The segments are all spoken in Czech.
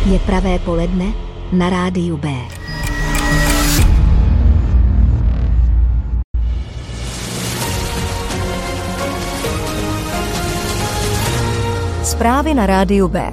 Je pravé poledne na rádiu B. Zprávy na rádiu B.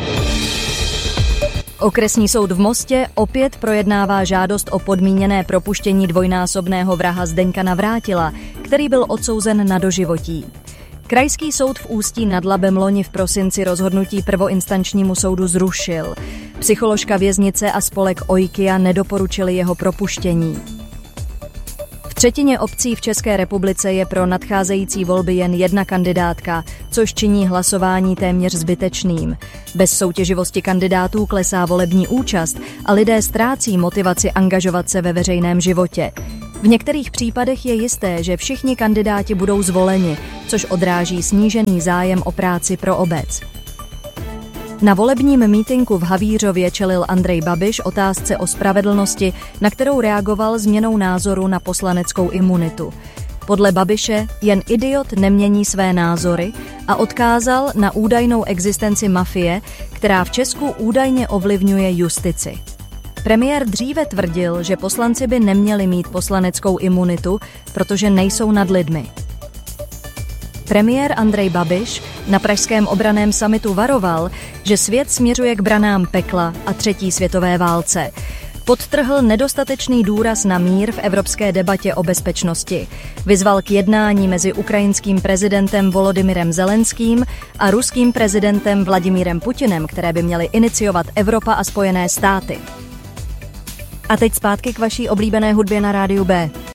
Okresní soud v Mostě opět projednává žádost o podmíněné propuštění dvojnásobného vraha Zdeňka Navrátila, který byl odsouzen na doživotí. Krajský soud v Ústí nad Labem loni v prosinci rozhodnutí prvoinstančnímu soudu zrušil. Psycholožka věznice a spolek Oikia nedoporučili jeho propuštění. V třetině obcí v České republice je pro nadcházející volby jen jedna kandidátka, což činí hlasování téměř zbytečným. Bez soutěživosti kandidátů klesá volební účast a lidé ztrácí motivaci angažovat se ve veřejném životě. V některých případech je jisté, že všichni kandidáti budou zvoleni, což odráží snížený zájem o práci pro obec. Na volebním mítinku v Havířově čelil Andrej Babiš otázce o spravedlnosti, na kterou reagoval změnou názoru na poslaneckou imunitu. Podle Babiše jen idiot nemění své názory a odkázal na údajnou existenci mafie, která v Česku údajně ovlivňuje justici. Premiér dříve tvrdil, že poslanci by neměli mít poslaneckou imunitu, protože nejsou nad lidmi. Premiér Andrej Babiš na pražském obranném summitu varoval, že svět směřuje k branám pekla a třetí světové válce. Podtrhl nedostatečný důraz na mír v evropské debatě o bezpečnosti. Vyzval k jednání mezi ukrajinským prezidentem Volodymyrem Zelenským a ruským prezidentem Vladimírem Putinem, které by měly iniciovat Evropa a Spojené státy. A teď zpátky k vaší oblíbené hudbě na rádiu B.